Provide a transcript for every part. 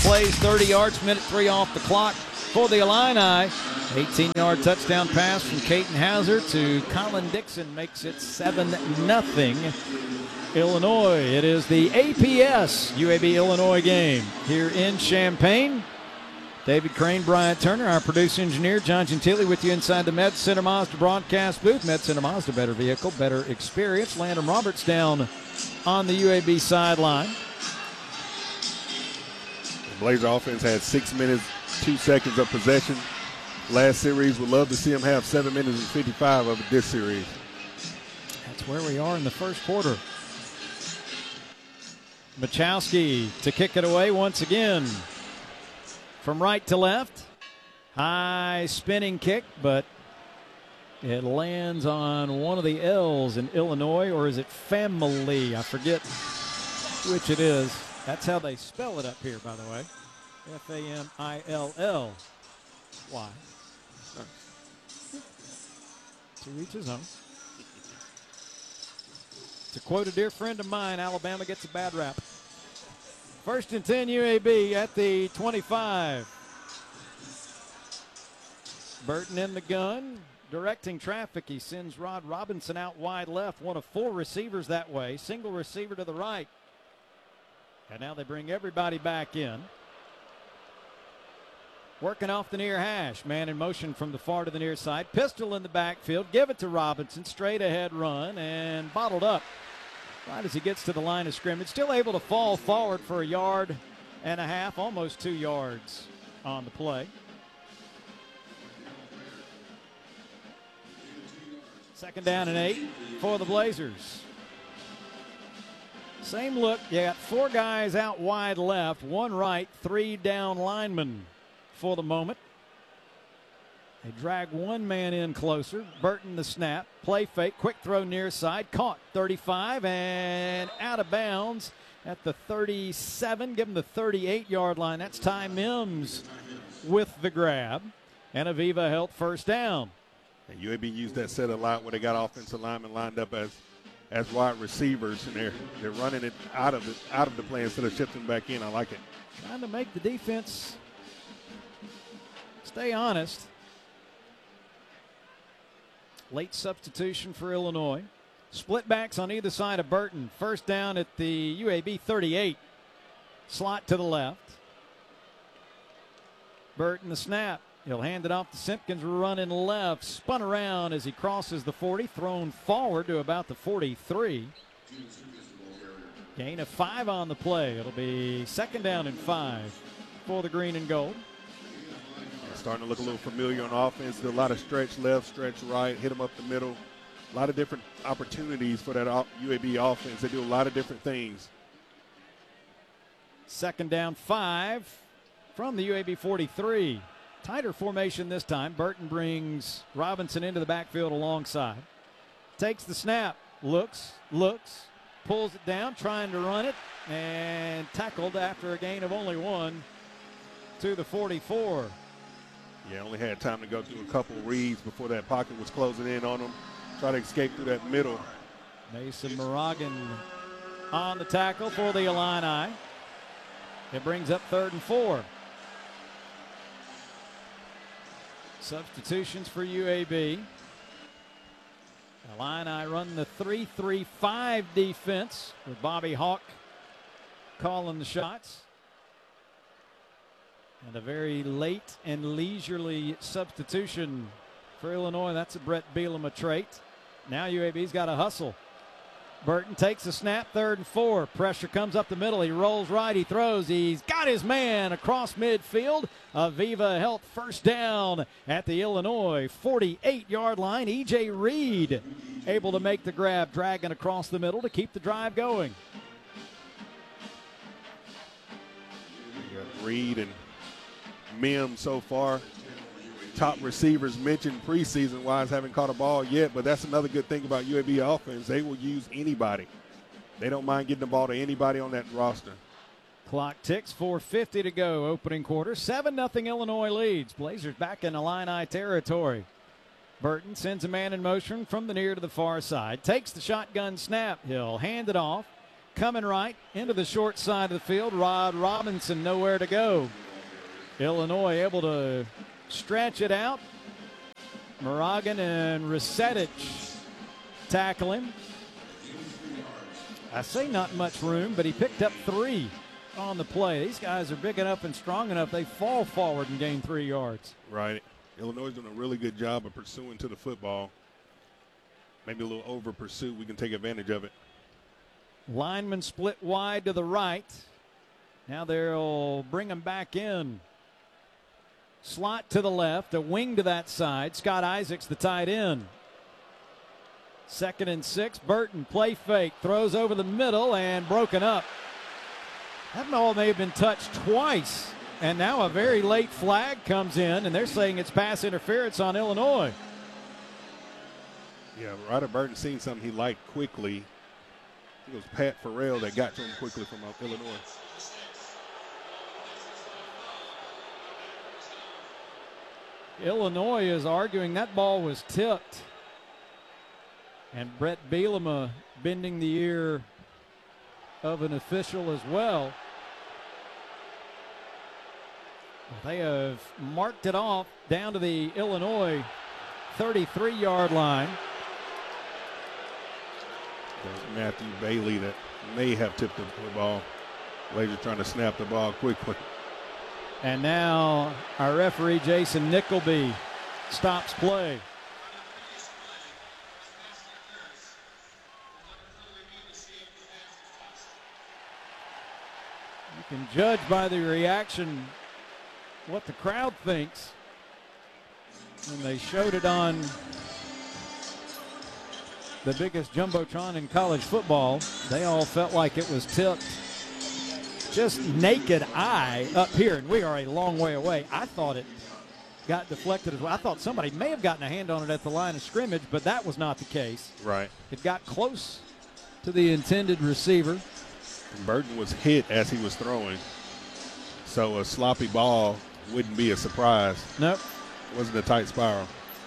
plays, 30 yards, minute 3 off the clock for the Illini. 18-yard touchdown pass from Caden Hazard to Colin Dixon makes it 7-0 Illinois. It is the APS UAB Illinois game here in Champaign. David Crane, Bryant Turner, our producer engineer, John Gentili with you inside the Med Center Mazda broadcast booth. Med Center Mazda, better vehicle, better experience. Landon Roberts down on the UAB sideline. The Blazer offense had 6 minutes, 2 seconds of possession. Last series, would love to see them have 7 minutes and 55 of this series. That's where we are in the first quarter. Machowski to kick it away once again. From right to left, high spinning kick, but it lands on one of the L's in Illinois, or is it family? I forget which it is. That's how they spell it up here, by the way. F-A-M-I-L-L-Y. To each his own. To quote a dear friend of mine, Alabama gets a bad rap. First and 10 UAB at the 25. Burton in the gun, directing traffic. He sends Rod Robinson out wide left, one of 4 receivers that way. Single receiver to the right. And now they bring everybody back in. Working off the near hash. Man in motion from the far to the near side. Pistol in the backfield. Give it to Robinson. Straight ahead run and bottled up. Right as he gets to the line of scrimmage, still able to fall forward for a 1.5 yards, almost 2 yards on the play. Second down and 8 for the Blazers. Same look, you got 4 guys out wide left, 1 right, 3 down linemen for the moment. They drag 1 man in closer. Burton the snap. Play fake. Quick throw near side. Caught 35 and out of bounds at the 37. Give him the 38-yard line. That's Ty Mims with the grab. And Aviva Health first down. And UAB used that set a lot where they got offensive linemen lined up as wide receivers, and they're running it out of the play instead of shifting back in. I like it. Trying to make the defense stay honest. Late substitution for Illinois. Split backs on either side of Burton. First down at the UAB 38. Slot to the left. Burton the snap. He'll hand it off to Simpkins running left. Spun around as he crosses the 40. Thrown forward to about the 43. Gain of 5 on the play. It'll be second down and 5 for the green and gold. Starting to look a little familiar on offense. Did a lot of stretch left, stretch right, hit them up the middle. A lot of different opportunities for that UAB offense. They do a lot of different things. Second down 5 from the UAB 43. Tighter formation this time. Burton brings Robinson into the backfield alongside. Takes the snap, looks, pulls it down, trying to run it, and tackled after a gain of only 1 to the 44. Yeah, only had time to go through a couple reads before that pocket was closing in on him. Try to escape through that middle. Mason Moragan on the tackle for the Illini. It brings up 3rd and 4. Substitutions for UAB. Illini run the 3-3-5 defense with Bobby Hawk calling the shots. And a very late and leisurely substitution for Illinois. That's a Brett Bielema trait. Now UAB's got to hustle. Burton takes the snap, 3rd and 4. Pressure comes up the middle. He rolls right. He throws. He's got his man across midfield. Aviva Health first down at the Illinois 48-yard line. E.J. Reed able to make the grab, dragging across the middle to keep the drive going. Reed and Mims so far, top receivers mentioned preseason-wise, haven't caught a ball yet, but that's another good thing about UAB offense. They will use anybody. They don't mind getting the ball to anybody on that roster. Clock ticks, 4:50 to go, opening quarter. 7-0 Illinois leads. Blazers back in Illini territory. Burton sends a man in motion from the near to the far side. Takes the shotgun snap. He'll hand it off. coming right into the short side of the field. Rod Robinson nowhere to go. Illinois able to stretch it out. Moragan and Rusetic tackle him. I say not much room, but he picked up 3 on the play. These guys are big enough and strong enough. They fall forward and gain 3 yards. Right. Illinois is doing a really good job of pursuing to the football. Maybe a little over pursuit. We can take advantage of it. Lineman split wide to the right. Now they'll bring him back in. Slot to the left, a wing to that side. Scott Isaacs, the tight end. 2nd and 6. Burton, play fake, throws over the middle and broken up. That ball may have been touched twice. And now a very late flag comes in, and they're saying it's pass interference on Illinois. Yeah, Ryder Burton seen something he liked quickly. It was Pat Farrell that got to him quickly from Illinois. Illinois is arguing that ball was tipped. And Brett Bielema bending the ear of an official as well. They have marked it off down to the Illinois 33-yard line. There's Matthew Bailey that may have tipped the ball. Blazers trying to snap the ball quickly. And now our referee, Jason Nickleby, stops play. You can judge by the reaction what the crowd thinks. When they showed it on the biggest jumbotron in college football, they all felt like it was tipped. Just naked eye up here, and we are a long way away. I thought it got deflected as well. I thought somebody may have gotten a hand on it at the line of scrimmage, but that was not the case. Right. It got close to the intended receiver. Burton was hit as he was throwing, so a sloppy ball wouldn't be a surprise. Nope. It wasn't a tight spiral.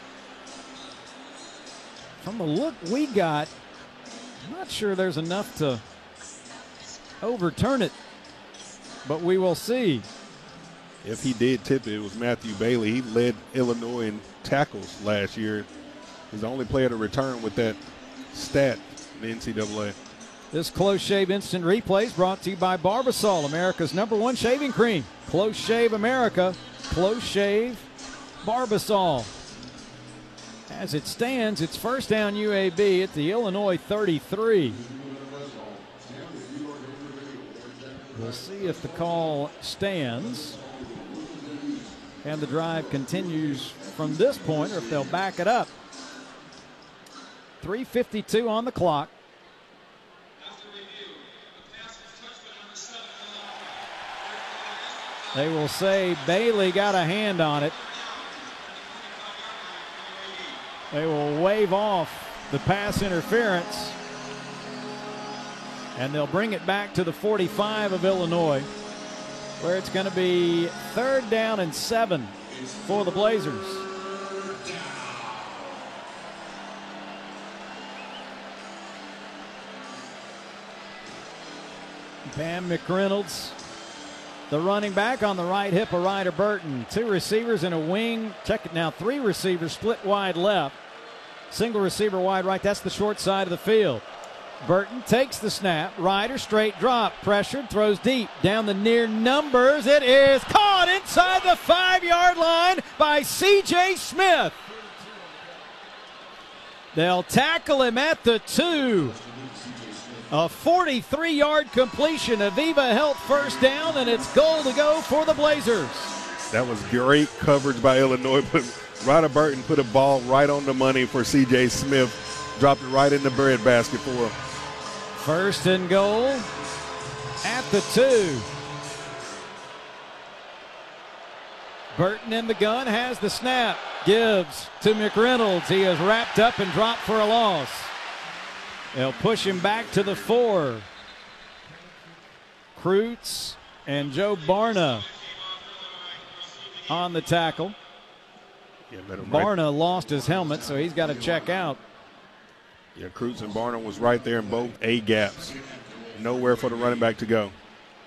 From the look we got, I'm not sure there's enough to overturn it, but we will see. If he did tip it, it was Matthew Bailey. He led Illinois in tackles last year. He's the only player to return with that stat in the NCAA. This Close Shave Instant Replay is brought to you by Barbasol, America's #1 shaving cream. Close Shave America, Close Shave Barbasol. As it stands, it's first down UAB at the Illinois 33. We'll see if the call stands and the drive continues from this point, or if they'll back it up. 3:52 on the clock. They will say Bailey got a hand on it. They will wave off the pass interference, and they'll bring it back to the 45 of Illinois, where it's going to be 3rd down and 7 for the Blazers. Bam McReynolds, the running back, on the right hip of Ryder Burton. 2 receivers and a wing. Check it now. 3 receivers split wide left. Single receiver wide right. That's the short side of the field. Burton takes the snap. Ryder straight drop. Pressured. Throws deep. Down the near numbers. It is caught inside the 5-yard line by C.J. Smith. They'll tackle him at the 2. A 43-yard completion. Aviva Health first down, and it's goal to go for the Blazers. That was great coverage by Illinois, but Ryder Burton put a ball right on the money for C.J. Smith. Dropped it right in the breadbasket for him. 1st and goal at the 2. Burton in the gun, has the snap. Gives to McReynolds. He is wrapped up and dropped for a loss. They'll push him back to the 4. Kreutz and Joe Barna on the tackle. Yeah, Barna lost his helmet, so he's got to check out. Yeah, Kreutz and Barna was right there in both A gaps. Nowhere for the running back to go.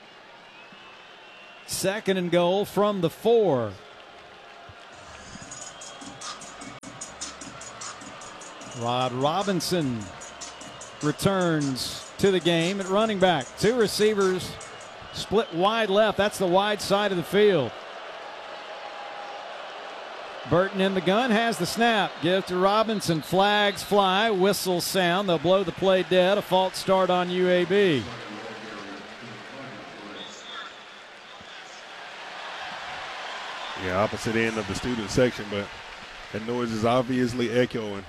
2nd and goal from the 4. Rod Robinson returns to the game at running back. 2 receivers split wide left. That's the wide side of the field. Burton in the gun, has the snap. Give to Robinson. Flags fly, whistles sound. They'll blow the play dead. A false start on UAB. Yeah, opposite end of the student section, but that noise is obviously echoing.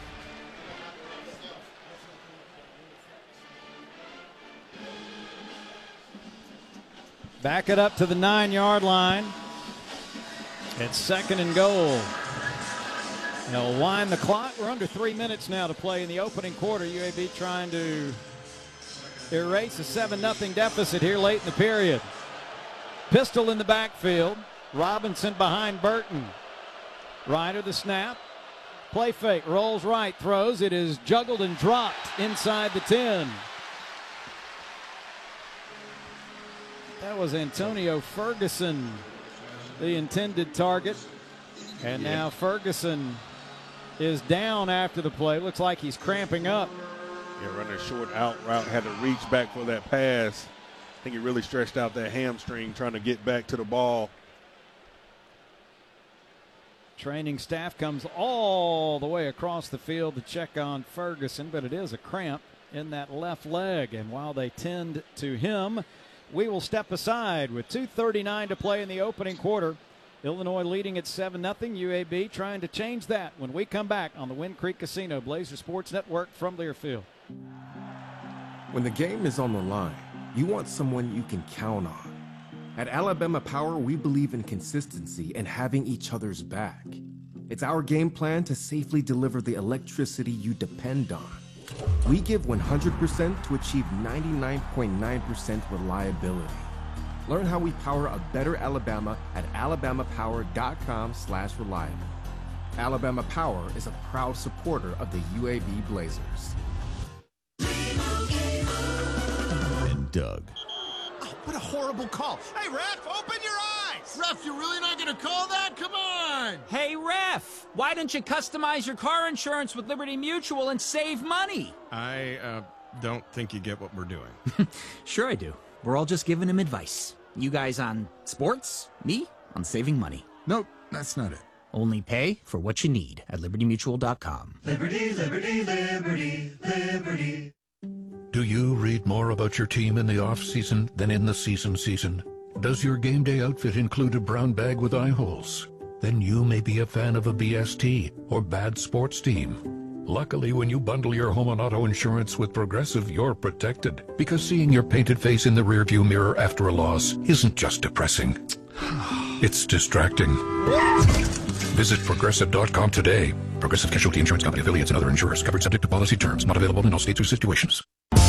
Back it up to the 9-yard line. It's 2nd and goal. They'll wind the clock. We're under 3 minutes now to play in the opening quarter. UAB trying to erase a 7-0 deficit here late in the period. Pistol in the backfield. Robinson behind Burton. Ryder the snap. Play fake. Rolls right. Throws. It is juggled and dropped inside the 10. That was Antonio Ferguson, the intended target. And now Ferguson is down after the play. Looks like he's cramping up. Yeah, running a short out route, had to reach back for that pass. I think he really stretched out that hamstring trying to get back to the ball. Training staff comes all the way across the field to check on Ferguson, but it is a cramp in that left leg. And while they tend to him, we will step aside with 2:39 to play in the opening quarter. Illinois leading at 7-0. UAB trying to change that when we come back on the Wind Creek Casino Blazer Sports Network from Learfield. When the game is on the line, you want someone you can count on. At Alabama Power, we believe in consistency and having each other's back. It's our game plan to safely deliver the electricity you depend on. We give 100% to achieve 99.9% reliability. Learn how we power a better Alabama at alabamapower.com/reliable. Alabama Power is a proud supporter of the UAB Blazers. And Doug. Oh, what a horrible call. Hey, ref, open your eyes. Ref, you're really not going to call that? Come on. Hey, ref, why don't you customize your car insurance with Liberty Mutual and save money? I don't think you get what we're doing. Sure I do. We're all just giving him advice. You guys on sports, me on saving money. Nope, that's not it. Only pay for what you need at libertymutual.com. Liberty, liberty, liberty, liberty. Do you read more about your team in the off-season than in the season? Does your game day outfit include a brown bag with eye holes? Then you may be a fan of a BST or bad sports team. Luckily, when you bundle your home and auto insurance with Progressive, you're protected. Because seeing your painted face in the rearview mirror after a loss isn't just depressing. It's distracting. Visit Progressive.com today. Progressive Casualty Insurance Company, affiliates, and other insurers. Covered subject to policy terms. Not available in all states or situations.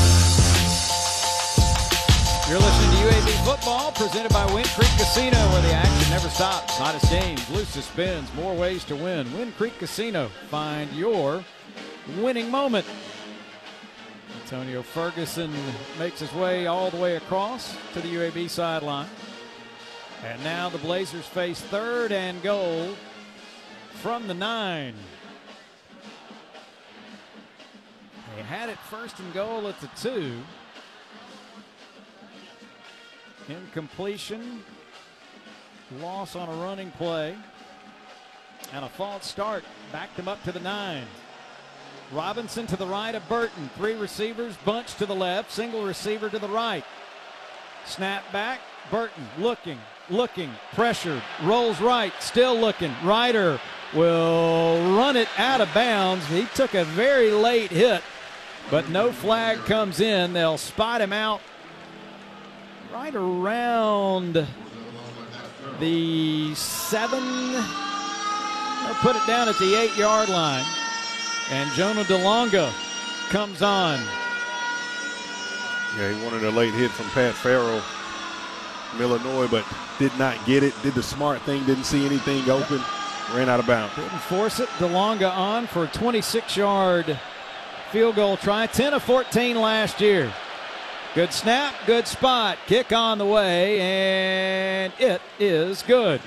You're listening to UAB Football, presented by Wind Creek Casino, where the action never stops. Hottest games, loosest spins, more ways to win. Wind Creek Casino. Find your winning moment. Antonio Ferguson makes his way all the way across to the UAB sideline. And now the Blazers face 3rd and goal from the 9. They had it 1st and goal at the 2. Incompletion, loss on a running play, and a false start. Backed him up to the 9. Robinson to the right of Burton. 3 receivers, bunch to the left, single receiver to the right. Snap back, Burton looking, pressured, rolls right, still looking. Ryder will run it out of bounds. He took a very late hit, but no flag comes in. They'll spot him out right around the 7. They'll put it down at the 8-yard line. And Jonah DeLonga comes on. Yeah, he wanted a late hit from Pat Farrell from Illinois, but did not get it. Did the smart thing, didn't see anything open, ran out of bounds. Didn't force it. DeLonga on for a 26-yard field goal try. 10 of 14 last year. Good snap, good spot. Kick on the way, and it is good.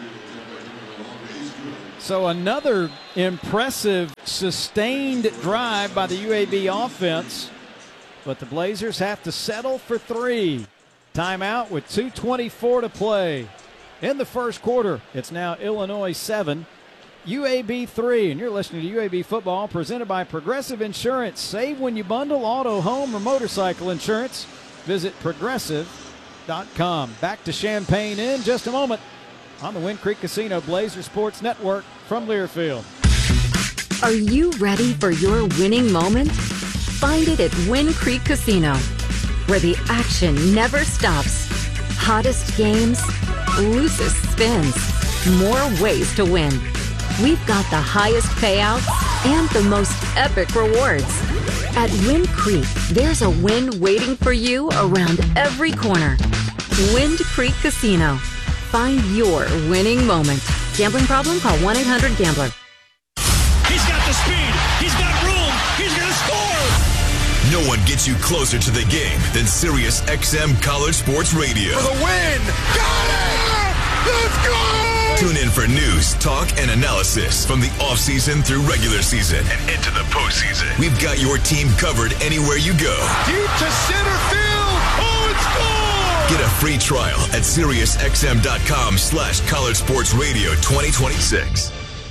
So another impressive, sustained drive by the UAB offense. But the Blazers have to settle for 3. Timeout with 2:24 to play. In the first quarter, it's now Illinois 7, UAB 3. And you're listening to UAB Football, presented by Progressive Insurance. Save when you bundle auto, home, or motorcycle insurance. Visit progressive.com. Back to Champaign in just a moment on the Wind Creek Casino Blazer Sports Network from Learfield. Are you ready for your winning moment? Find it at Wind Creek Casino, where the action never stops. Hottest games, loosest spins, more ways to win. We've got the highest payouts and the most epic rewards. At Wind Creek, there's a win waiting for you around every corner. Wind Creek Casino. Find your winning moment. Gambling problem? Call 1-800-GAMBLER. He's got the speed. He's got room. He's going to score. No one gets you closer to the game than Sirius XM College Sports Radio. For the win. Got it! Let's go! Tune in for news, talk, and analysis from the offseason through regular season and into the postseason. We've got your team covered anywhere you go. Deep to center field. Oh, it's gone! Get a free trial at SiriusXM.com/College Sports Radio 2026.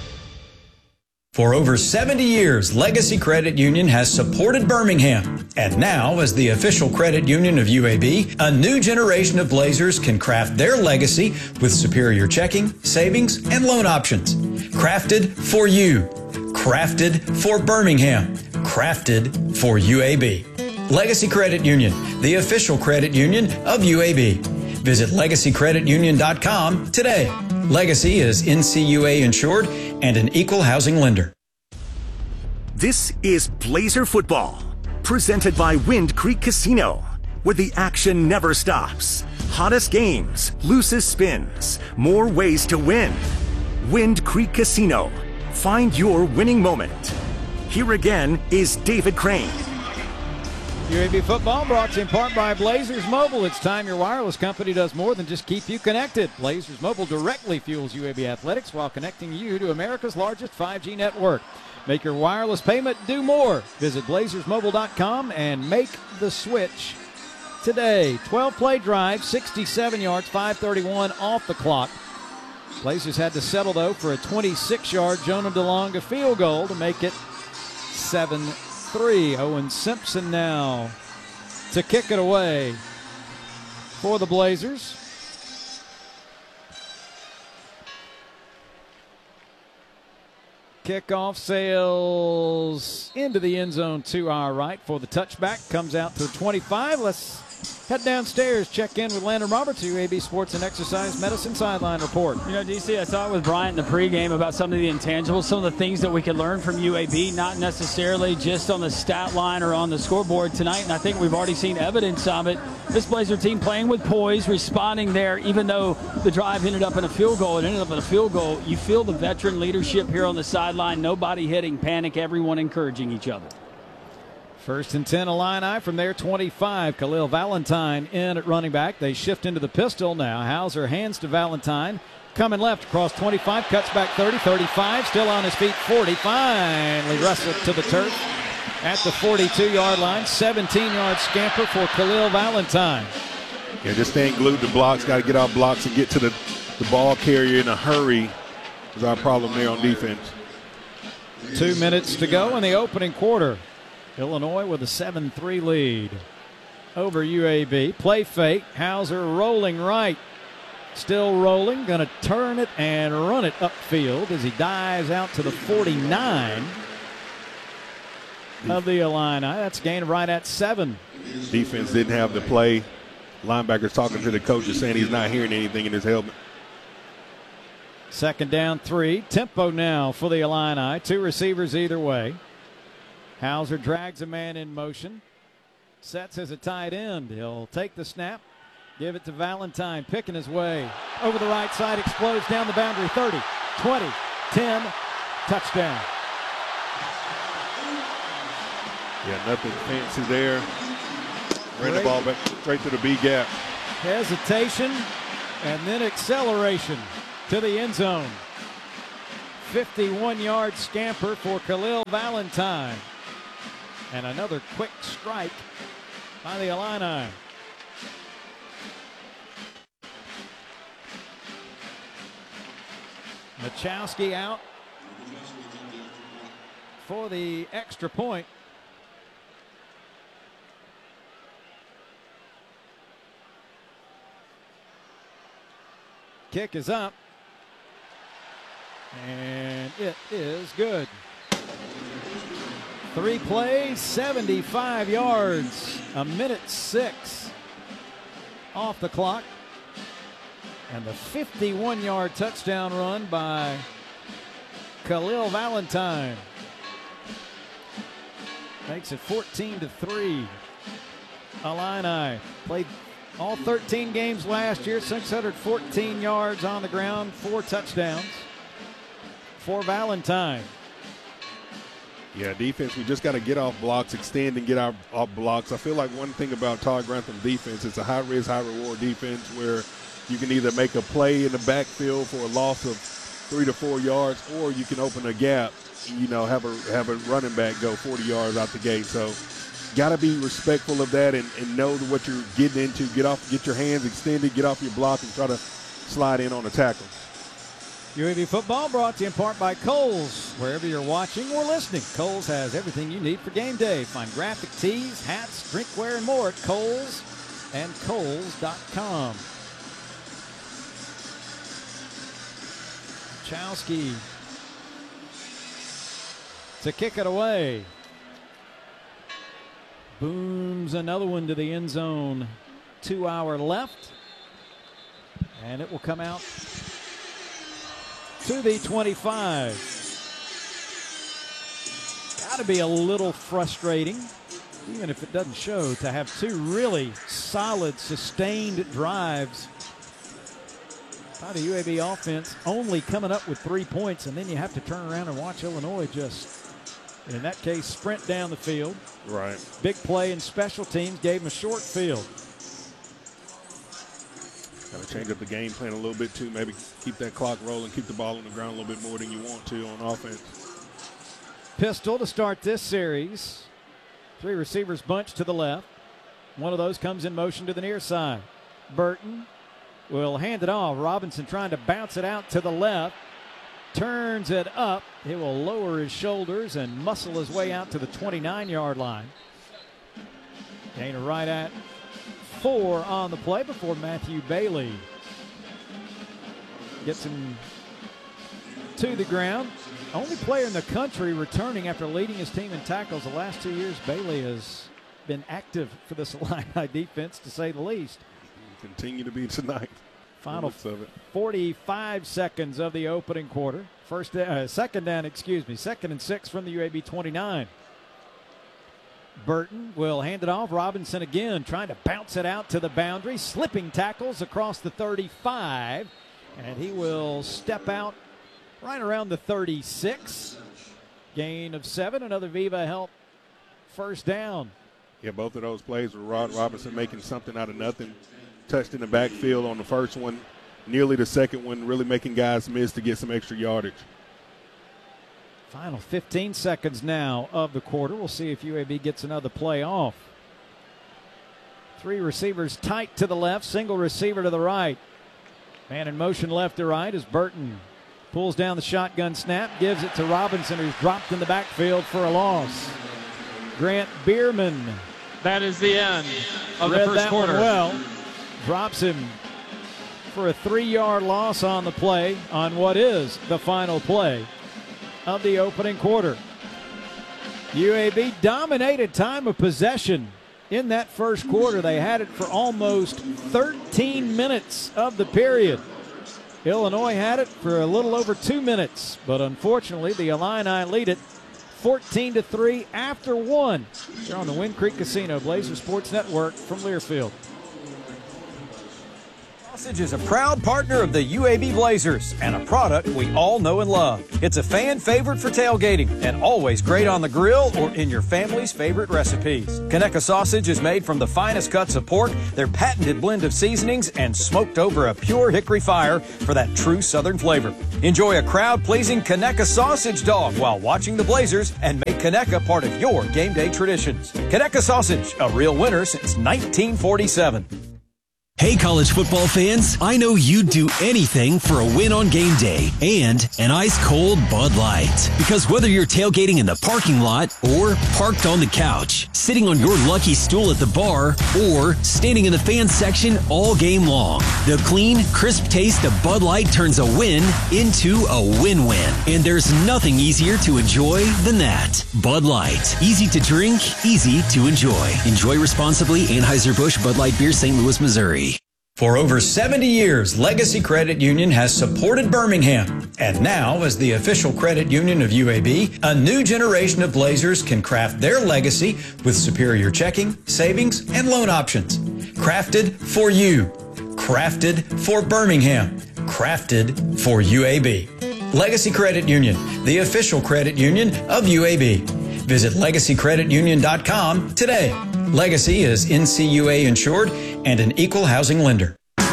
For over 70 years, Legacy Credit Union has supported Birmingham. And now, as the official credit union of UAB, a new generation of Blazers can craft their legacy with superior checking, savings, and loan options. Crafted for you. Crafted for Birmingham. Crafted for UAB. Legacy Credit Union, the official credit union of UAB. Visit LegacyCreditUnion.com today. Legacy is NCUA insured and an equal housing lender. This is Blazer Football, presented by Wind Creek Casino, where the action never stops. Hottest games, loosest spins, more ways to win. Wind Creek Casino. Find your winning moment. Here again is David Crane. UAB Football brought to you in part by Blazers Mobile. It's time your wireless company does more than just keep you connected. Blazers Mobile directly fuels UAB athletics while connecting you to America's largest 5G network. Make your wireless payment do more. Visit blazersmobile.com and make the switch today. 12-play drive, 67 yards, 5:31 off the clock. Blazers had to settle, though, for a 26-yard Jonah DeLonga field goal to make it 7-3. Owen Simpson now to kick it away for the Blazers. Kickoff sails into the end zone to our right for the touchback. Comes out to 25. Let's head downstairs, check in with Landon Roberts, UAB Sports and Exercise Medicine Sideline Report. You know, DC, I talked with Bryant in the pregame about some of the intangibles, some of the things that we can learn from UAB, not necessarily just on the stat line or on the scoreboard tonight, and I think we've already seen evidence of it. This Blazer team playing with poise, responding there, even though the drive ended up in a field goal. It ended up in a field goal. You feel the veteran leadership here on the sideline, nobody hitting panic, everyone encouraging each other. First and 10, Illini from their 25. Khalil Valentine in at running back. They shift into the pistol now. Hauser hands to Valentine. Coming left across 25, cuts back 30, 35, still on his feet, 40. Finally wrestled to the turf at the 42-yard line. 17-yard scamper for Khalil Valentine. Yeah, just staying glued to blocks. Got to get out blocks and get to the ball carrier in a hurry is our problem there on defense. 2 minutes to go in the opening quarter. Illinois with a 7-3 lead over UAB. Play fake. Hauser rolling right. Still rolling. Going to turn it and run it upfield as he dives out to the 49 of the Illini. That's gained right at 7. Defense didn't have the play. Linebackers talking to the coaches saying he's not hearing anything in his helmet. Second down 3. Tempo now for the Illini. 2 receivers either way. Hauser drags a man in motion. Sets as a tight end. He'll take the snap. Give it to Valentine. Picking his way over the right side. Explodes down the boundary. 30, 20, 10. Touchdown. Yeah, nothing fancy there. Ran the ball back straight to the B gap. Hesitation and then acceleration to the end zone. 51-yard scamper for Khalil Valentine. And another quick strike by the Illini. Machowski out for the extra point. Kick is up. And it is good. 3 plays, 75 yards, 1:06 off the clock. And the 51-yard touchdown run by Khalil Valentine makes it 14-3. Illini played all 13 games last year, 614 yards on the ground, 4 touchdowns for Valentine. Yeah, defense, we just got to get off blocks, extend and get off blocks. I feel like one thing about Todd Grantham defense, it's a high-risk, high-reward defense where you can either make a play in the backfield for a loss of 3 to 4 yards, or you can open a gap, have a running back go 40 yards out the gate. So got to be respectful of that and know what you're getting into. Get your hands extended, get off your block, and try to slide in on a tackle. UAB football brought to you in part by Kohl's. Wherever you're watching or listening, Kohl's has everything you need for game day. Find graphic tees, hats, drinkware, and more at Kohl's and Kohl's.com. Chowski to kick it away. Booms another one to the end zone. 2 hour left. And it will come out to the 25. Got to be a little frustrating, even if it doesn't show, to have 2 really solid, sustained drives by the UAB offense, only coming up with 3 points, and then you have to turn around and watch Illinois just, in that case, sprint down the field. Right. Big play in special teams, gave them a short field. Got to change up the game plan a little bit, too. Maybe keep that clock rolling, keep the ball on the ground a little bit more than you want to on offense. Pistol to start this series. 3 receivers bunched to the left. One of those comes in motion to the near side. Burton will hand it off. Robinson trying to bounce it out to the left. Turns it up. He will lower his shoulders and muscle his way out to the 29-yard line. Gain right at 4 on the play before Matthew Bailey gets him to the ground. Only player in the country returning after leading his team in tackles the last 2 years. Bailey has been active for this Illini defense, to say the least. Continue to be tonight. Final 45 seconds of the opening quarter. Second and 6 from the UAB 29. Burton will hand it off. Robinson again trying to bounce it out to the boundary. Slipping tackles across the 35. And he will step out right around the 36. Gain of 7. Another Viva help first down. Yeah, both of those plays were Rod Robinson making something out of nothing. Touched in the backfield on the first one, nearly the second one, really making guys miss to get some extra yardage. Final 15 seconds now of the quarter. We'll see if UAB gets another play off. 3 receivers tight to the left, single receiver to the right. Man in motion left to right as Burton pulls down the shotgun snap, gives it to Robinson, who's dropped in the backfield for a loss. Grant Bierman. That is the end of the Read first that quarter. One well. Drops him for a 3-yard loss on the play on what is the final play of the opening quarter. UAB dominated time of possession in that first quarter. They had it for almost 13 minutes of the period. Illinois had it for a little over 2 minutes, but unfortunately the Illini lead it 14-3 after 1. They're on the Wind Creek Casino Blazer Sports Network from Learfield. Sausage is a proud partner of the UAB Blazers and a product we all know and love. It's a fan favorite for tailgating and always great on the grill or in your family's favorite recipes. Conecuh sausage is made from the finest cuts of pork, their patented blend of seasonings, and smoked over a pure hickory fire for that true Southern flavor. Enjoy a crowd-pleasing Conecuh sausage dog while watching the Blazers and make Conecuh part of your game day traditions. Conecuh sausage, a real winner since 1947. Hey, college football fans, I know you'd do anything for a win on game day and an ice-cold Bud Light. Because whether you're tailgating in the parking lot or parked on the couch, sitting on your lucky stool at the bar, or standing in the fan section all game long, the clean, crisp taste of Bud Light turns a win into a win-win. And there's nothing easier to enjoy than that. Bud Light. Easy to drink, easy to enjoy. Enjoy responsibly. Anheuser-Busch Bud Light Beer, St. Louis, Missouri. For over 70 years, Legacy Credit Union has supported Birmingham. And now, as the official credit union of UAB, a new generation of Blazers can craft their legacy with superior checking, savings, and loan options. Crafted for you. Crafted for Birmingham. Crafted for UAB. Legacy Credit Union, the official credit union of UAB. Visit LegacyCreditUnion.com today. Legacy is NCUA insured and an equal housing lender. On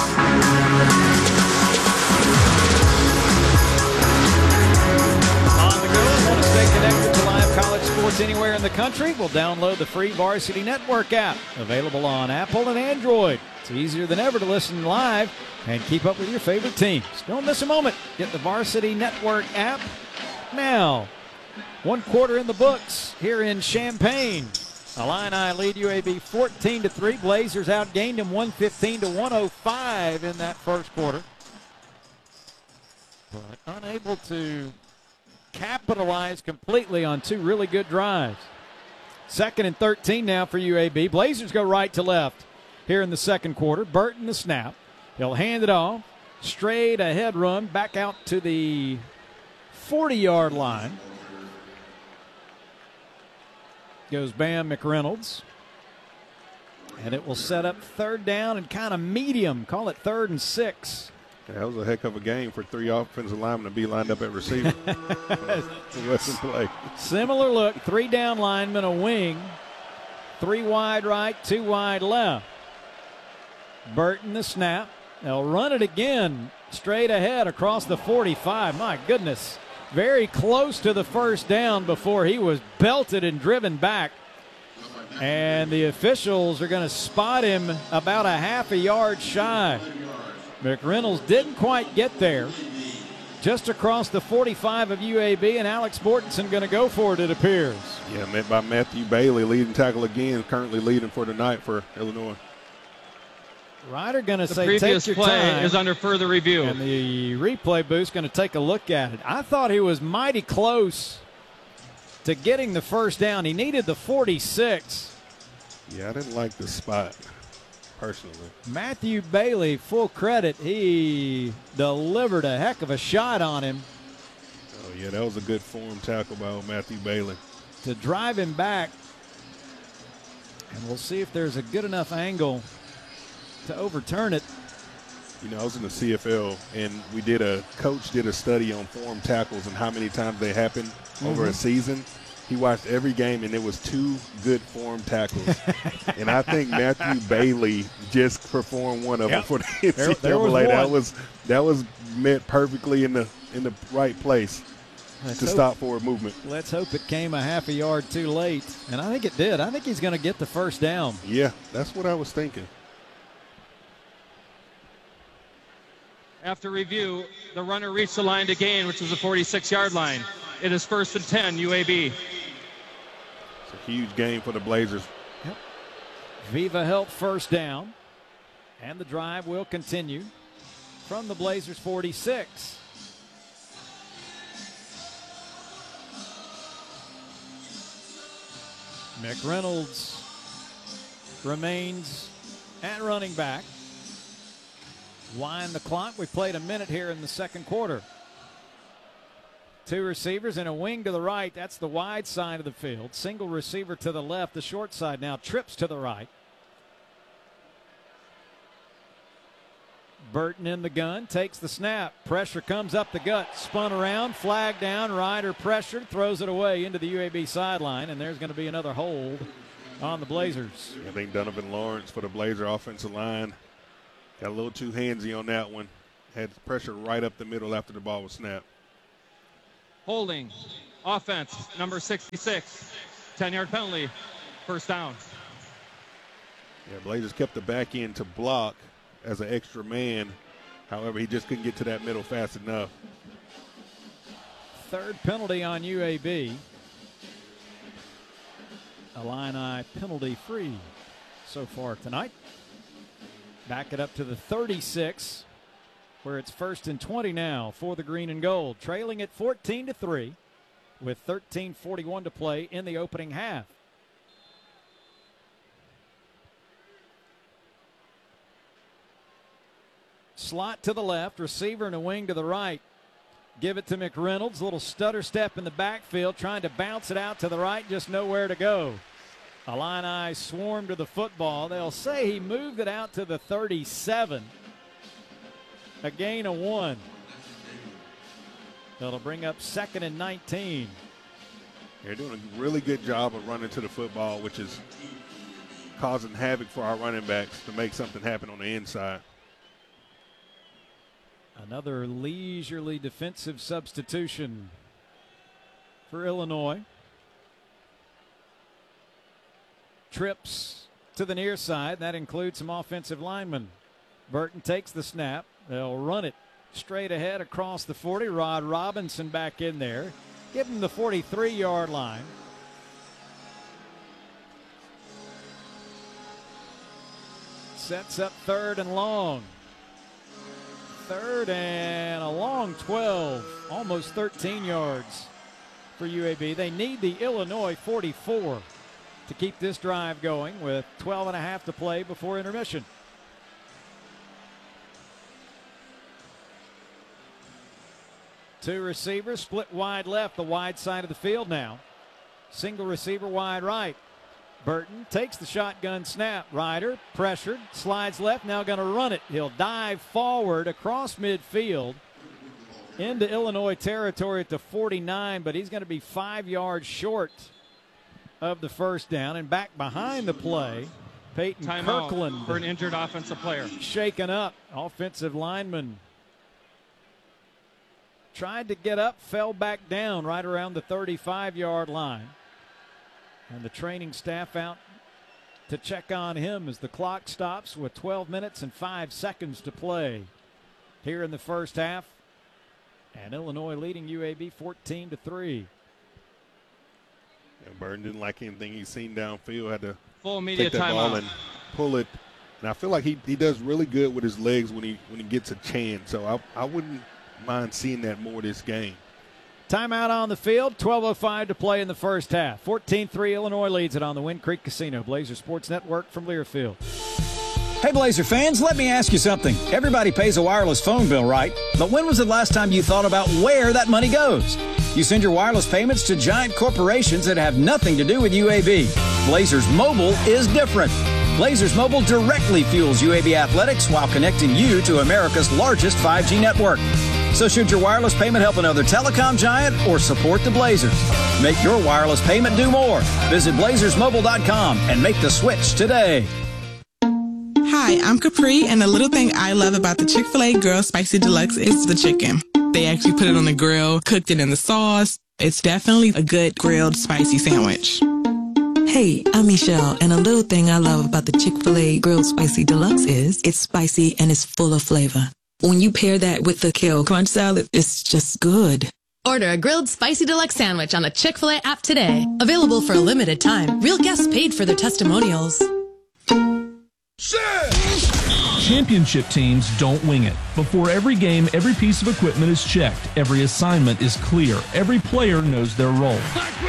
the go, want to stay connected to live college sports anywhere in the country? Well, download the free Varsity Network app, available on Apple and Android. It's easier than ever to listen live and keep up with your favorite teams. Don't miss a moment. Get the Varsity Network app now. 1 quarter in the books here in Champaign. Illini lead UAB 14-3. Blazers outgained them 115-105 in that first quarter. But unable to capitalize completely on 2 really good drives. 2nd and 13 now for UAB. Blazers go right to left here in the second quarter. Burton the snap. He'll hand it off. Straight ahead run back out to the 40-yard line. Goes Bam McReynolds. And it will set up 3rd down and kind of medium. Call it 3rd and 6. Yeah, that was a heck of a game for 3 offensive linemen to be lined up at receiver. Play. Similar look. 3 down linemen, a wing. 3 wide right, 2 wide left. Burton the snap. They'll run it again straight ahead across the 45. My goodness. Very close to the first down before he was belted and driven back. And the officials are going to spot him about a half a yard shy. McReynolds didn't quite get there. Just across the 45 of UAB, and Alex Mortensen going to go for it, it appears. Yeah, met by Matthew Bailey, leading tackle again, currently leading for tonight for Illinois. Ryder going to say, previous take your play time. is under further review. And the replay booth's going to take a look at it. I thought he was mighty close to getting the first down. He needed the 46. Yeah, I didn't like the spot, personally. Matthew Bailey, full credit. He delivered a heck of a shot on him. Oh, yeah, that was a good form tackle by old Matthew Bailey. To drive him back. And we'll see if there's a good enough angle to overturn it. You know, I was in the CFL, and coach did a study on form tackles and how many times they happen over a season. He watched every game, and it was 2 good form tackles. And I think Matthew Bailey just performed one of them for the NCAA. That was meant perfectly in the right place to stop forward movement. Let's hope it came a half a yard too late. And I think it did. I think he's going to get the first down. Yeah, that's what I was thinking. After review, the runner reached the line to gain, which was the 46-yard line. It is 1st and 10, UAB. It's a huge game for the Blazers. Yep. Viva Health first down. And the drive will continue from the Blazers 46. McReynolds remains at running back. Wind the clock. We played a minute here in the second quarter. 2 receivers and a wing to the right. That's the wide side of the field. Single receiver to the left. The short side now trips to the right. Burton in the gun, takes the snap. Pressure comes up the gut, spun around, flag down, Ryder pressured, throws it away into the UAB sideline, and there's going to be another hold on the Blazers. I think Donovan Lawrence for the Blazer offensive line got a little too handsy on that one. Had pressure right up the middle after the ball was snapped. Holding, offense, number 66, 10-yard penalty, first down. Yeah, Blazers kept the back end to block as an extra man. However, he just couldn't get to that middle fast enough. Third penalty on UAB. Illini penalty free so far tonight. Back it up to the 36, where it's 1st and 20 now for the green and gold, trailing at 14-3 with 13:41 to play in the opening half. Slot to the left, receiver and a wing to the right. Give it to McReynolds, little stutter step in the backfield, trying to bounce it out to the right, just nowhere to go. Illini swarm to the football. They'll say he moved it out to the 37. A gain of 1. That'll bring up 2nd and 19. They're doing a really good job of running to the football, which is causing havoc for our running backs to make something happen on the inside. Another leisurely defensive substitution for Illinois. Trips to the near side. That includes some offensive linemen. Burton takes the snap. They'll run it straight ahead across the 40. Rod Robinson back in there. Give him the 43-yard line. Sets up 3rd and long. 3rd and a long 12, almost 13 yards for UAB. They need the Illinois 44 to keep this drive going with 12.5 to play before intermission. Two receivers split wide left, the wide side of the field now. Single receiver wide right. Burton takes the shotgun snap. Ryder pressured, slides left, now going to run it. He'll dive forward across midfield into Illinois territory at the 49, but he's going to be 5 yards short of the first down. And back behind the play, Peyton Timeout Kirkland for an injured offensive player. Shaken up. Offensive lineman tried to get up, fell back down right around the 35-yard line. And the training staff out to check on him as the clock stops with 12 minutes and 5 seconds to play here in the first half. And Illinois leading UAB 14-3. And Burton didn't like anything he's seen downfield. Had to full media take that ball timeout and pull it. And I feel like he does really good with his legs when he gets a chance. So I wouldn't mind seeing that more this game. Timeout on the field, 12:05 to play in the first half. 14-3, Illinois leads it on the Wind Creek Casino. Blazer Sports Network from Learfield. Hey, Blazer fans, let me ask you something. Everybody pays a wireless phone bill, right? But when was the last time you thought about where that money goes? You send your wireless payments to giant corporations that have nothing to do with UAB. Blazers Mobile is different. Blazers Mobile directly fuels UAB athletics while connecting you to America's largest 5G network. So should your wireless payment help another telecom giant or support the Blazers? Make your wireless payment do more. Visit BlazersMobile.com and make the switch today. Hi, I'm Capri, and the little thing I love about the Chick-fil-A Grilled Spicy Deluxe is the chicken. They actually put it on the grill, cooked it in the sauce. It's definitely a good grilled spicy sandwich. Hey, I'm Michelle, and a little thing I love about the Chick-fil-A Grilled Spicy Deluxe is it's spicy and it's full of flavor. When you pair that with the Kale Crunch Salad, it's just good. Order a grilled spicy deluxe sandwich on the Chick-fil-A app today. Available for a limited time. Real guests paid for their testimonials. Championship teams don't wing it. Before every game, every piece of equipment is checked. Every assignment is clear. Every player knows their role.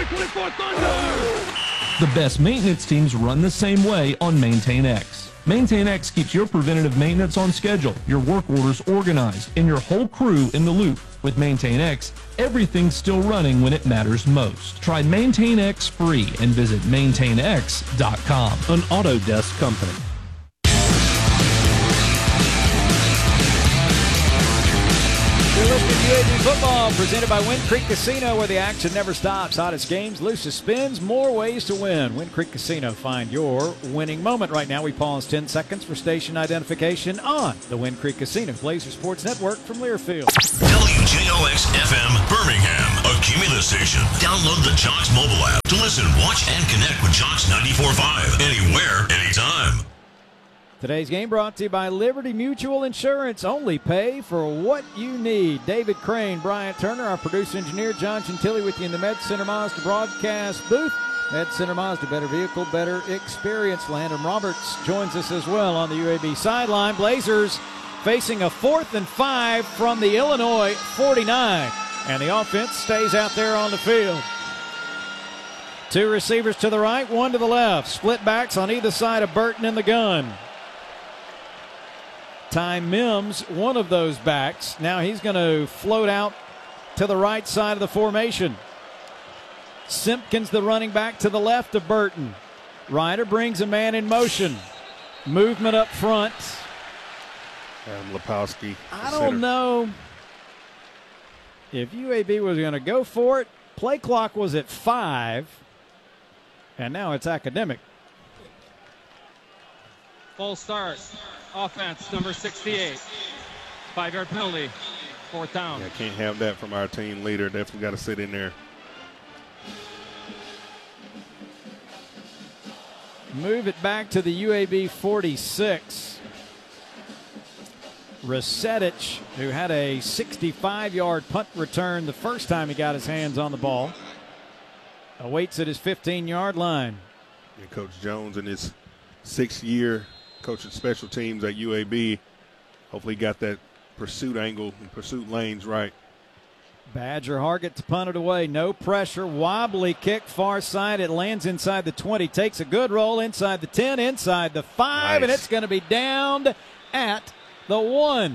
The best maintenance teams run the same way on MaintainX. MaintainX keeps your preventative maintenance on schedule, your work orders organized, and your whole crew in the loop. With MaintainX, everything's still running when it matters most. Try MaintainX free and visit MaintainX.com. An Autodesk company. football presented by Wind Creek Casino, where the action never stops. Hottest games, loosest spins, more ways to win. Wind Creek Casino, find your winning moment. Right now, we pause 10 seconds for station identification on the Wind Creek Casino Blazer Sports Network from Learfield. WJOX-FM Birmingham, a Cumulus station. Download the Jocks mobile app to listen, watch, and connect with Jocks 94.5 anywhere, anytime. Today's game brought to you by Liberty Mutual Insurance. Only pay for what you need. David Crane, Bryant Turner, our producer engineer, John Gentili with you in the Med Center Mazda broadcast booth. Med Center Mazda, better vehicle, better experience. Landon Roberts joins us as well on the UAB sideline. Blazers facing a 4th and 5 from the Illinois 49. And the offense stays out there on the field. 2 receivers to the right, 1 to the left. Split backs on either side of Burton in the gun. Ty Mims, one of those backs. Now he's going to float out to the right side of the formation. Simpkins, the running back, to the left of Burton. Ryder brings a man in motion. Movement up front. Adam Lepowski. I don't know if UAB was going to go for it. Play clock was at 5, and now it's academic. Full start. Offense, number 68. 5-yard penalty. 4th down. Yeah, can't have that from our team leader. Definitely got to sit in there. Move it back to the UAB 46. Rasetic, who had a 65-yard punt return the first time he got his hands on the ball, awaits at his 15-yard line. Yeah, Coach Jones in his 6th year coaching special teams at UAB, hopefully got that pursuit angle and pursuit lanes right. Badger Hargett to punt it away. No pressure. Wobbly kick far side. It lands inside the 20. Takes a good roll inside the 10, inside the 5, and it's going to be downed at the 1.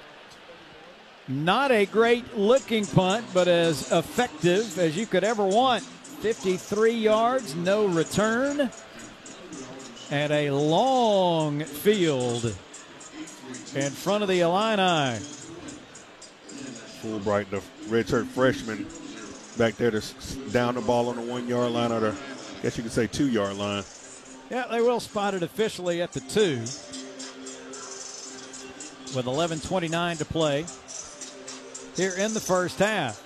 Not a great looking punt, but as effective as you could ever want. 53 yards, no return. And a long field in front of the Illini. Fulbright, the redshirt freshman, back there to down the ball on the 1-yard line, or the, I guess you could say 2-yard line. Yeah, they will spot it officially at the 2 with 11:29 to play here in the first half.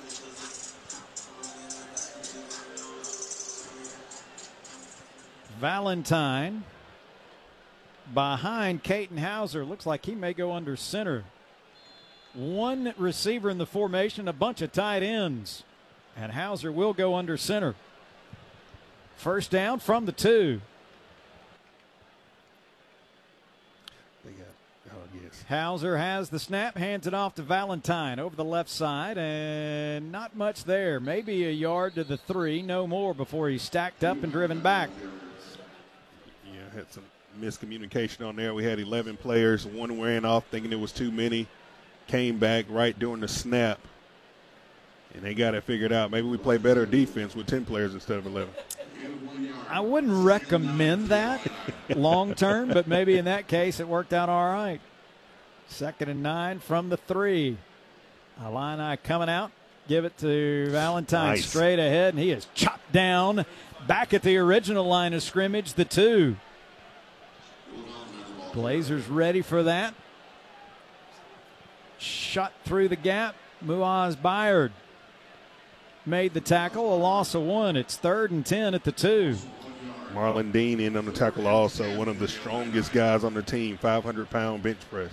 Valentine behind Caton Hauser. Looks like he may go under center. 1 receiver in the formation, a bunch of tight ends. And Hauser will go under center. First down from the 2. Hauser has the snap, hands it off to Valentine over the left side, and not much there. Maybe a yard to the 3, no more before he's stacked up and driven back. Yeah, had some miscommunication on there. We had 11 players. 1 ran off thinking it was too many. Came back right during the snap, and they got it figured out. Maybe we play better defense with 10 players instead of 11. I wouldn't recommend that long term, but maybe in that case it worked out all right. 2nd and 9 from the 3. Illini coming out. Give it to Valentine straight ahead, and he is chopped down back at the original line of scrimmage, the 2. Blazers ready for that. Shot through the gap. Muaz Byard made the tackle. A loss of 1. It's 3rd and 10 at the 2. Marlon Dean in on the tackle also. One of the strongest guys on the team. 500-pound bench press.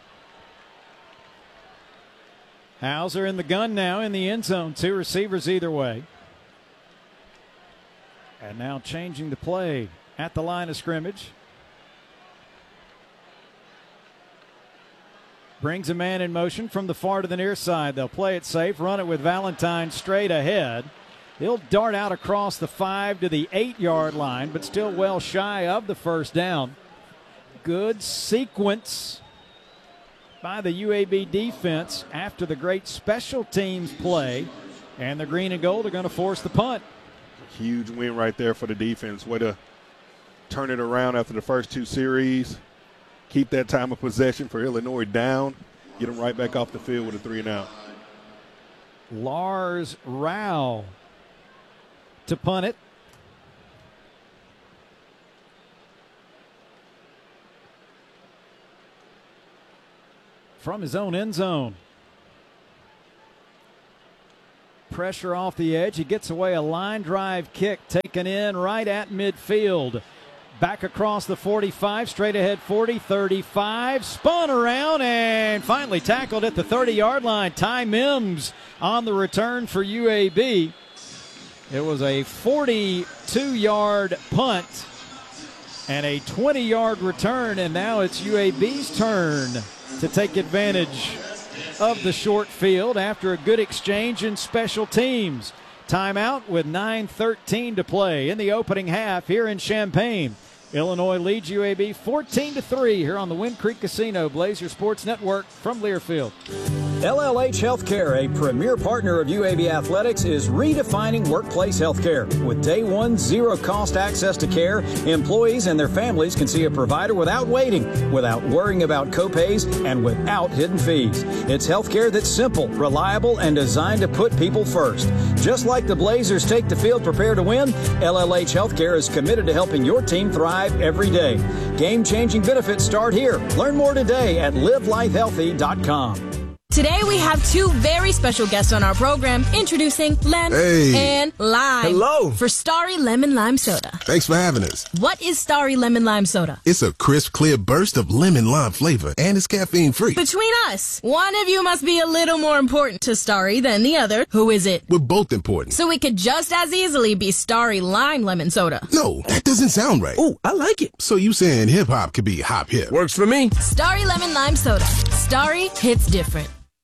Hauser in the gun now in the end zone. 2 receivers either way. And now changing the play at the line of scrimmage. Brings a man in motion from the far to the near side. They'll play it safe, run it with Valentine straight ahead. He'll dart out across the 5 to the 8-yard line, but still well shy of the first down. Good sequence by the UAB defense after the great special teams play, and the green and gold are going to force the punt. Huge win right there for the defense. Way to turn it around after the first 2 series. Keep that time of possession for Illinois down. Get them right back off the field with a 3-and-out. Lars Rau to punt it. From his own end zone. Pressure off the edge. He gets away a line drive kick taken in right at midfield. Back across the 45, straight ahead 40, 35, spun around and finally tackled at the 30-yard line. Ty Mims on the return for UAB. It was a 42-yard punt and a 20-yard return, and now it's UAB's turn to take advantage of the short field after a good exchange in special teams. Timeout with 9:13 to play in the opening half here in Champaign. Illinois leads UAB 14-3 here on the Wind Creek Casino Blazer Sports Network from Learfield. LLH Healthcare, a premier partner of UAB Athletics, is redefining workplace healthcare. With day one, zero-cost access to care, employees and their families can see a provider without waiting, without worrying about copays, and without hidden fees. It's healthcare that's simple, reliable, and designed to put people first. Just like the Blazers take the field prepared to win, LLH Healthcare is committed to helping your team thrive every day. Game-changing benefits start here. Learn more today at livelifehealthy.com. Today we have two very special guests on our program, introducing Lem and Lime. Hello. For Starry Lemon Lime Soda. Thanks for having us. What is Starry Lemon Lime Soda? It's a crisp, clear burst of lemon lime flavor, and it's caffeine-free. Between us, one of you must be a little more important to Starry than the other. Who is it? We're both important. So it could just as easily be Starry Lime Lemon Soda. No, that doesn't sound right. Oh, I like it. So you saying hip-hop could be hop-hip? Works for me. Starry Lemon Lime Soda. Starry hits different.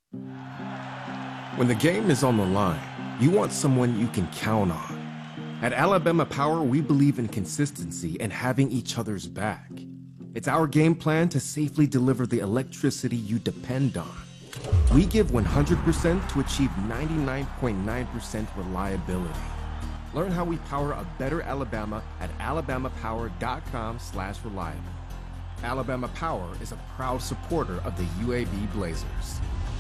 When the game is on the line, you want someone you can count on. At Alabama Power, we believe in consistency and having each other's back. It's our game plan to safely deliver the electricity you depend on. We give 100% to achieve 99.9% reliability. Learn how we power a better Alabama at alabamapower.com/reliable. Alabama Power is a proud supporter of the UAB Blazers.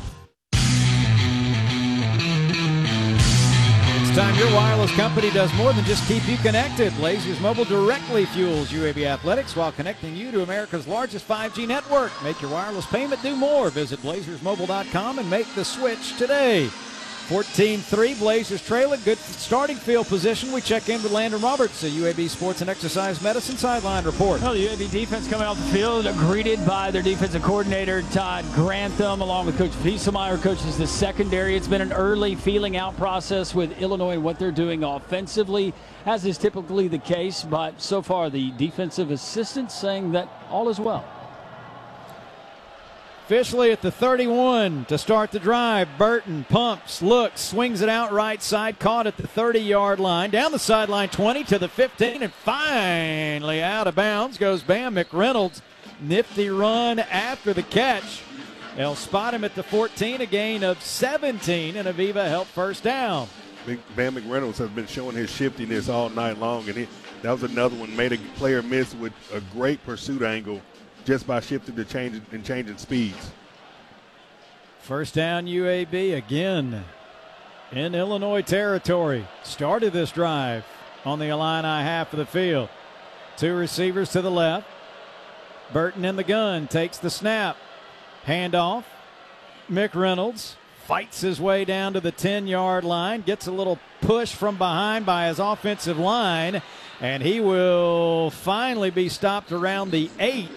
Time your wireless company does more than just keep you connected. Blazers Mobile directly fuels UAB Athletics while connecting you to America's largest 5G network. Make your wireless payment do more. Visit blazersmobile.com and make the switch today. 14-3, Blazers trailing. Good starting field position. We check in with Landon Roberts, a UAB Sports and Exercise Medicine sideline report. Well, the UAB defense coming off the field, greeted by their defensive coordinator, Todd Grantham, along with Coach Wieselmeyer, coaches the secondary. It's been an early feeling out process with Illinois and what they're doing offensively, as is typically the case. But so far, the defensive assistants saying that all is well. Officially at the 31 to start the drive. Burton pumps, looks, swings it out right side, caught at the 30-yard line. Down the sideline 20 to the 15, and finally out of bounds goes Bam McReynolds. Nifty run after the catch. They'll spot him at the 14, a gain of 17, and Aviva helped first down. Bam McReynolds has been showing his shiftiness all night long, and that was another one. Made a player miss with a great pursuit angle just by shifting and changing speeds. First down UAB again in Illinois territory. Started this drive on the Illini half of the field. Two receivers to the left. Burton in the gun, takes the snap. Handoff. McReynolds fights his way down to the 10-yard line, gets a little push from behind by his offensive line, and he will finally be stopped around the 8.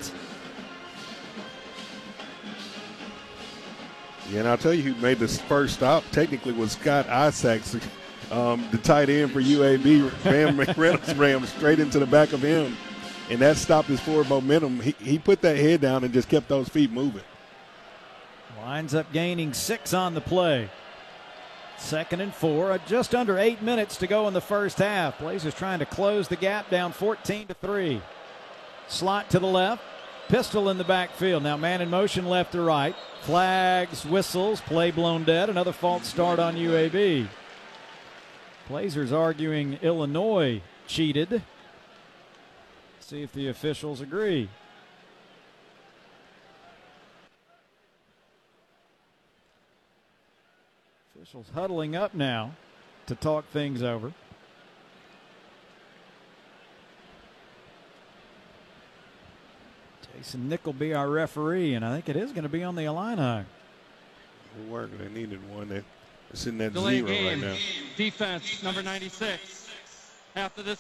Yeah, and I'll tell you who made this first stop technically was Scott Isaacs, the tight end for UAB. Bam McReynolds ran straight into the back of him, and that stopped his forward momentum. He put that head down and just kept those feet moving. Winds up gaining 6 on the play. 2nd and 4, just under 8 minutes to go in the first half. Blazers trying to close the gap down 14-3. Slot to the left. Pistol in the backfield. Now man in motion left to right. Flags, whistles, play blown dead. Another false start on UAB. Blazers arguing Illinois cheated. See if the officials agree. Officials huddling up now to talk things over. Jason Nick will be our referee, and I think it is going to be on the Illini. Good work. They needed one. They're sitting at Delay 0 game. right now. Defense, number 96. After this